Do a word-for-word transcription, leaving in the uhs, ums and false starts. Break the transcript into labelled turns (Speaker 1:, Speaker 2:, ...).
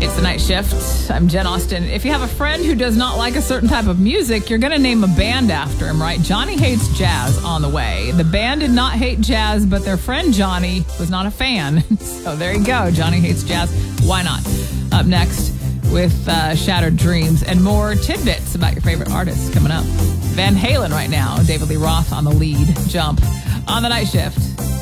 Speaker 1: It's the Night Shift. I'm Jen Austen. If you have a friend who does not like a certain type of music, you're going to name a band after him, right? Johnny Hates Jazz on the way. The band did not hate jazz, but their friend Johnny was not a fan. So there you go. Johnny Hates Jazz. Why not? Up next with uh, Shattered Dreams and more tidbits about your favorite artists coming up. Van Halen right now. David Lee Roth on the lead. Jump on the Night Shift.